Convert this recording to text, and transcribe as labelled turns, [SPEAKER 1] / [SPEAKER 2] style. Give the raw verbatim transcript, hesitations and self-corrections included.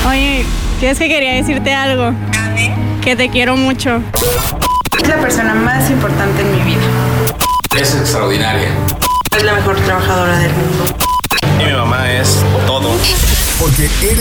[SPEAKER 1] Oye, que es que quería decirte algo. Que te quiero mucho.
[SPEAKER 2] Es la persona más importante en mi vida.
[SPEAKER 3] Es extraordinaria.
[SPEAKER 2] Es la mejor trabajadora del mundo.
[SPEAKER 4] Y mi mamá es todo.
[SPEAKER 5] Porque eres